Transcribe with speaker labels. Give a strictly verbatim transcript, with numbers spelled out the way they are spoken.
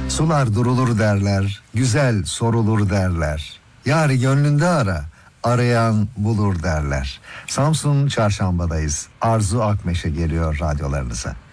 Speaker 1: Sular durulur derler, güzel sorulur derler. Yâri gönlünde ara, arayan bulur derler. Samsun Çarşamba'dayız. Arzu Akmeşe geliyor radyolarınıza.